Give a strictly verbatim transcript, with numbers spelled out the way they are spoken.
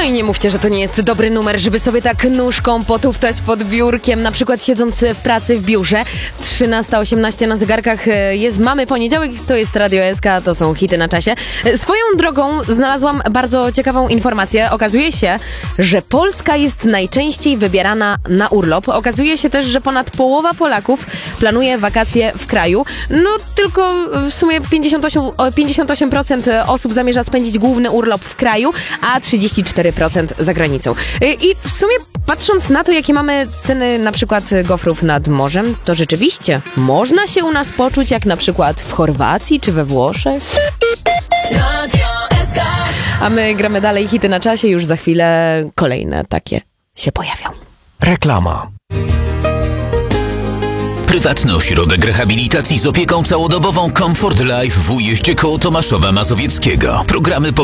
No i nie mówcie, że to nie jest dobry numer, żeby sobie tak nóżką potuftać pod biurkiem, na przykład siedząc w pracy w biurze. trzynasta osiemnaście na zegarkach jest Mamy Poniedziałek, to jest Radio S K, to są hity na czasie. Swoją drogą znalazłam bardzo ciekawą informację. Okazuje się, że Polska jest najczęściej wybierana na urlop. Okazuje się też, że ponad połowa Polaków planuje wakacje w kraju. No tylko w sumie pięćdziesiąt osiem, pięćdziesiąt osiem procent osób zamierza spędzić główny urlop w kraju, a trzydzieści cztery procent za granicą. I w sumie patrząc na to, jakie mamy ceny na przykład gofrów nad morzem, to rzeczywiście można się u nas poczuć jak na przykład w Chorwacji czy we Włoszech. A my gramy dalej hity na czasie, już za chwilę kolejne takie się pojawią. Reklama. Prywatny ośrodek rehabilitacji z opieką całodobową Comfort Life w Ujeździe koło Tomaszowa Mazowieckiego. Programy